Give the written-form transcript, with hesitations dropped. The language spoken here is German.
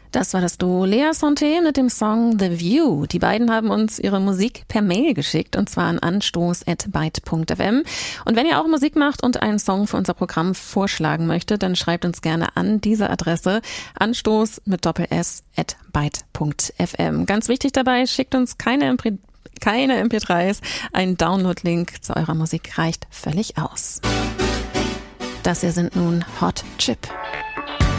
Das war das Duo Lea Santé mit dem Song The View. Die beiden haben uns ihre Musik per Mail geschickt, und zwar an anstoß@byte.fm. Und wenn ihr auch Musik macht und einen Song für unser Programm vorschlagen möchtet, dann schreibt uns gerne an diese Adresse anstoß mit Doppel-S @byte.fm. Ganz wichtig dabei, schickt uns keine MP3s. Ein Download-Link zu eurer Musik reicht völlig aus. Das hier sind nun Hot Chip.